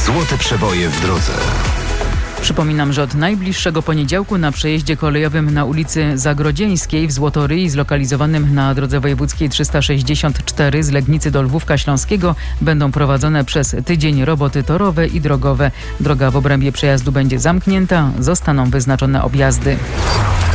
Złote przeboje w drodze. Przypominam, że od najbliższego poniedziałku na przejeździe kolejowym na ulicy Zagrodzieńskiej w Złotoryi, zlokalizowanym na drodze wojewódzkiej 364 z Legnicy do Lwówka Śląskiego, będą prowadzone przez tydzień roboty torowe i drogowe. Droga w obrębie przejazdu będzie zamknięta, zostaną wyznaczone objazdy.